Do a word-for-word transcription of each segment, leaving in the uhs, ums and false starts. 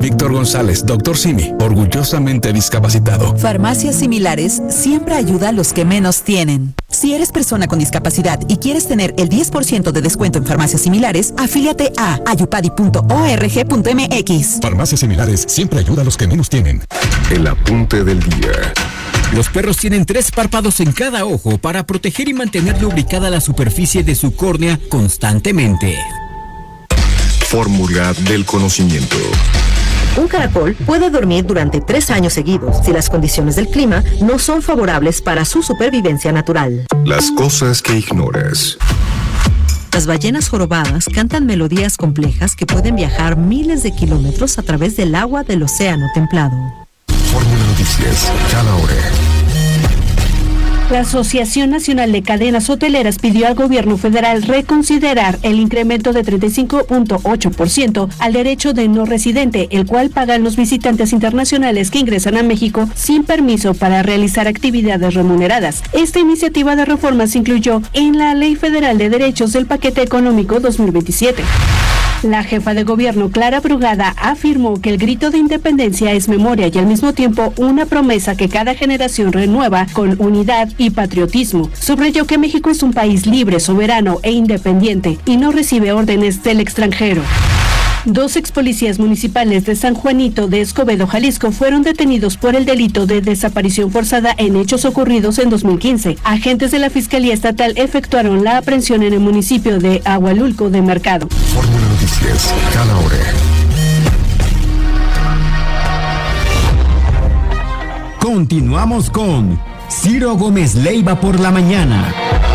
Víctor González, doctor Simi, orgullosamente discapacitado. Farmacias Similares siempre ayuda a los que menos tienen. Si eres persona con discapacidad y quieres tener el diez por ciento de descuento en Farmacias Similares, afíliate a ayupadi punto org punto mx. Farmacias Similares siempre ayuda a los que menos tienen. El apunte del día. Los perros tienen tres párpados en cada ojo para proteger y mantener lubricada la superficie de su córnea constantemente. Fórmula del conocimiento. Un caracol puede dormir durante tres años seguidos si las condiciones del clima no son favorables para su supervivencia natural. Las cosas que ignoras. Las ballenas jorobadas cantan melodías complejas que pueden viajar miles de kilómetros a través del agua del océano templado. Fórmula Noticias, cada hora. La Asociación Nacional de Cadenas Hoteleras pidió al gobierno federal reconsiderar el incremento de treinta y cinco punto ocho por ciento al derecho de no residente, el cual pagan los visitantes internacionales que ingresan a México sin permiso para realizar actividades remuneradas. Esta iniciativa de reforma se incluyó en la Ley Federal de Derechos del Paquete Económico dos mil veintisiete. La jefa de gobierno, Clara Brugada, afirmó que el grito de independencia es memoria y al mismo tiempo una promesa que cada generación renueva con unidad y patriotismo. Subrayó que México es un país libre, soberano e independiente y no recibe órdenes del extranjero. Dos ex policías municipales de San Juanito de Escobedo, Jalisco, fueron detenidos por el delito de desaparición forzada en hechos ocurridos en dos mil quince. Agentes de la Fiscalía Estatal efectuaron la aprehensión en el municipio de Agualulco de Mercado. Fórmula Noticias, cada hora. Continuamos con Ciro Gómez Leiva por la mañana.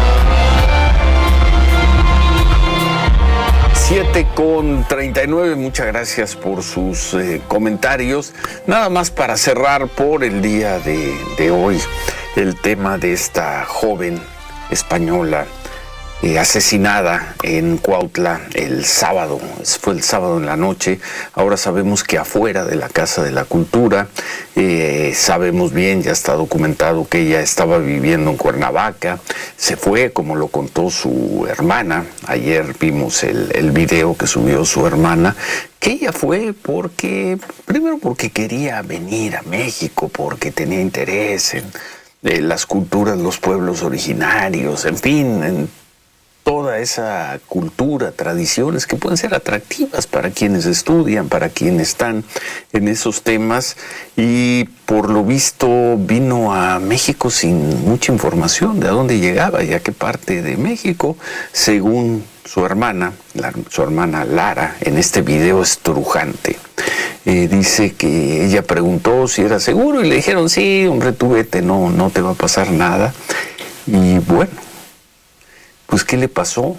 siete con treinta y nueve, muchas gracias por sus eh, comentarios. Nada más para cerrar por el día de, de hoy, el tema de esta joven española eh, asesinada en Cuautla el sábado, fue el sábado en la noche. Ahora sabemos que afuera de la Casa de la Cultura, eh, sabemos bien, ya está documentado que ella estaba viviendo en Cuernavaca, se fue, como lo contó su hermana. Ayer vimos el, el video que subió su hermana, que ella fue porque, primero porque quería venir a México, porque tenía interés en eh, las culturas, los pueblos originarios, en fin, en toda esa cultura, tradiciones que pueden ser atractivas para quienes estudian, para quienes están en esos temas, y por lo visto vino a México sin mucha información de a dónde llegaba y a qué parte de México, según su hermana, la, su hermana Lara, en este video estrujante. Eh, dice que ella preguntó si era seguro y le dijeron, sí, hombre, tú vete, no, no te va a pasar nada. Y bueno, pues ¿qué le pasó?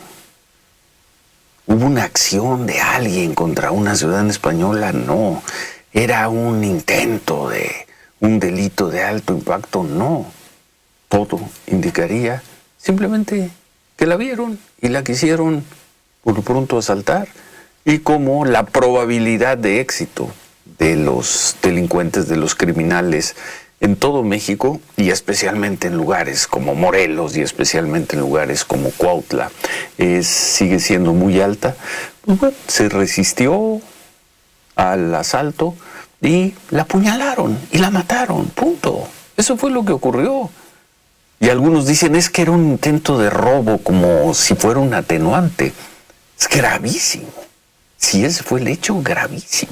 ¿Hubo una acción de alguien contra una ciudadana española? No. ¿Era un intento de un delito de alto impacto? No. Todo indicaría simplemente que la vieron y la quisieron por lo pronto asaltar. Y como la probabilidad de éxito de los delincuentes, de los criminales en todo México, y especialmente en lugares como Morelos y especialmente en lugares como Cuautla, es, sigue siendo muy alta, pues bueno, se resistió al asalto y la apuñalaron y la mataron, punto. Eso fue lo que ocurrió. Y algunos dicen, es que era un intento de robo, como si fuera un atenuante. Es gravísimo. Si ese fue el hecho, gravísimo.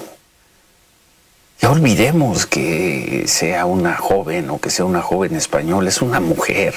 Ya olvidemos que sea una joven o que sea una joven española, es una mujer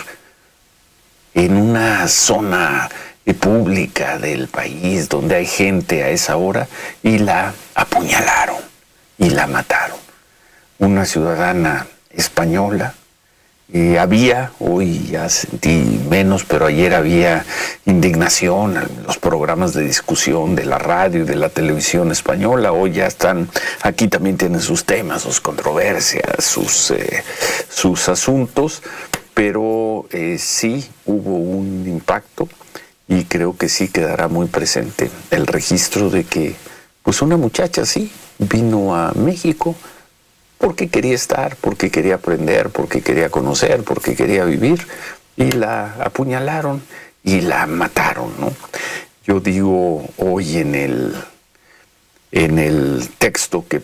en una zona pública del país donde hay gente a esa hora, y la apuñalaron y la mataron. Una ciudadana española. Y había, hoy ya sentí menos, pero ayer había indignación en los programas de discusión de la radio y de la televisión española. Hoy ya están, aquí también tienen sus temas, sus controversias, sus, eh, sus asuntos, pero eh, sí hubo un impacto, y creo que sí quedará muy presente el registro de que pues una muchacha sí vino a México porque quería estar, porque quería aprender, porque quería conocer, porque quería vivir, y la apuñalaron y la mataron, ¿no? Yo digo hoy en el, en el texto que